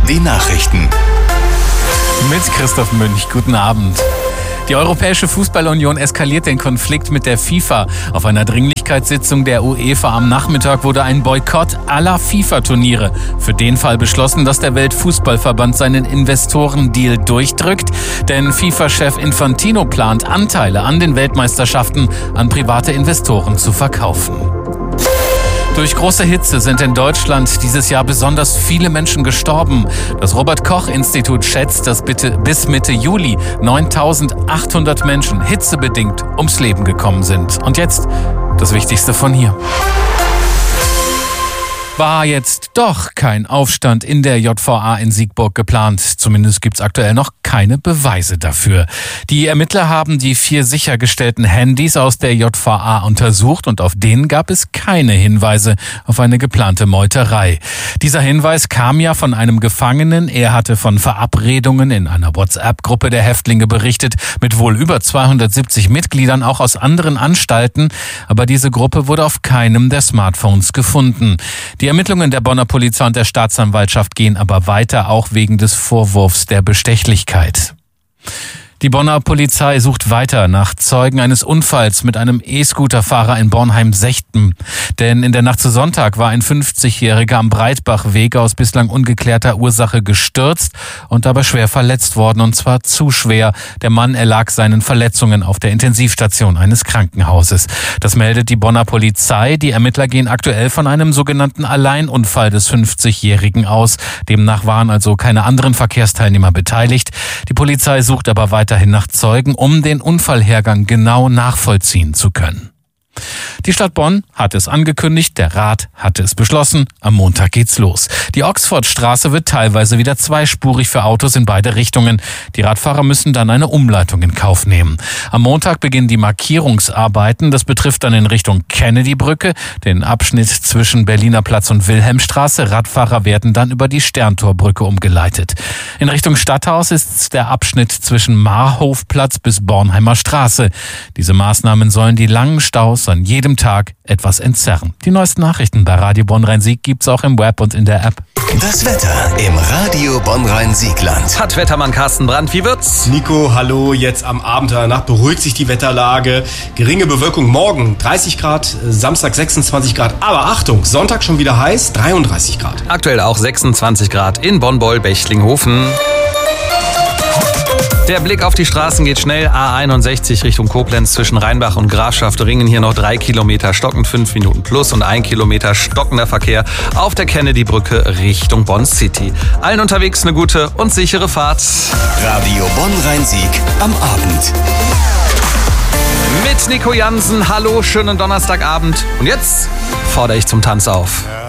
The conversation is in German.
die Nachrichten. Mit Christoph Münch, guten Abend. Die Europäische Fußballunion eskaliert den Konflikt mit der FIFA. Auf einer Dringlichkeitssitzung der UEFA am Nachmittag wurde ein Boykott aller FIFA-Turniere für den Fall beschlossen, dass der Weltfußballverband seinen Investorendeal durchdrückt. Denn FIFA-Chef Infantino plant, Anteile an den Weltmeisterschaften an private Investoren zu verkaufen. Durch große Hitze sind in Deutschland dieses Jahr besonders viele Menschen gestorben. Das Robert-Koch-Institut schätzt, dass bis Mitte Juli 9.800 Menschen hitzebedingt ums Leben gekommen sind. Und jetzt das Wichtigste von hier. War jetzt doch kein Aufstand in der JVA in Siegburg geplant. Zumindest gibt's aktuell noch keine Beweise dafür. Die Ermittler haben die 4 sichergestellten Handys aus der JVA untersucht und auf denen gab es keine Hinweise auf eine geplante Meuterei. Dieser Hinweis kam ja von einem Gefangenen. Er hatte von Verabredungen in einer WhatsApp-Gruppe der Häftlinge berichtet, mit wohl über 270 Mitgliedern, auch aus anderen Anstalten. Aber diese Gruppe wurde auf keinem der Smartphones gefunden. Die Ermittlungen der Bonner Polizei und der Staatsanwaltschaft gehen aber weiter, auch wegen des Vorwurfs der Bestechlichkeit. Die Bonner Polizei sucht weiter nach Zeugen eines Unfalls mit einem E-Scooter-Fahrer in Bornheim-Sechten. Denn in der Nacht zu Sonntag war ein 50-Jähriger am Breitbachweg aus bislang ungeklärter Ursache gestürzt und dabei schwer verletzt worden, und zwar zu schwer. Der Mann erlag seinen Verletzungen auf der Intensivstation eines Krankenhauses. Das meldet die Bonner Polizei. Die Ermittler gehen aktuell von einem sogenannten Alleinunfall des 50-Jährigen aus. Demnach waren also keine anderen Verkehrsteilnehmer beteiligt. Die Polizei sucht aber weiterhin nach Zeugen, um den Unfallhergang genau nachvollziehen zu können. Die Stadt Bonn hat es angekündigt, der Rat hatte es beschlossen. Am Montag geht's los. Die Oxfordstraße wird teilweise wieder zweispurig für Autos in beide Richtungen. Die Radfahrer müssen dann eine Umleitung in Kauf nehmen. Am Montag beginnen die Markierungsarbeiten. Das betrifft dann in Richtung Kennedy-Brücke, den Abschnitt zwischen Berliner Platz und Wilhelmstraße. Radfahrer werden dann über die Sterntorbrücke umgeleitet. In Richtung Stadthaus ist der Abschnitt zwischen Marhofplatz bis Bornheimer Straße. Diese Maßnahmen sollen die langen Staus an jedem Tag etwas entzerren. Die neuesten Nachrichten bei Radio Bonn-Rhein-Sieg gibt's auch im Web und in der App. Das Wetter im Radio Bonn-Rhein-Siegland. Hat Wettermann Carsten Brandt, wie wird's? Nico, hallo. Jetzt am Abend danach beruhigt sich die Wetterlage. Geringe Bewölkung morgen 30 Grad, Samstag 26 Grad. Aber Achtung, Sonntag schon wieder heiß, 33 Grad. Aktuell auch 26 Grad in Bonn-Boll-Bechtlinghofen. Der Blick auf die Straßen geht schnell. A61 Richtung Koblenz zwischen Rheinbach und Grafschaft Ringen. Hier noch 3 Kilometer stockend, 5 Minuten plus und 1 Kilometer stockender Verkehr auf der Kennedy-Brücke Richtung Bonn City. Allen unterwegs eine gute und sichere Fahrt. Radio Bonn-Rhein-Sieg am Abend. Mit Nico Jansen. Hallo, schönen Donnerstagabend. Und jetzt fordere ich zum Tanz auf.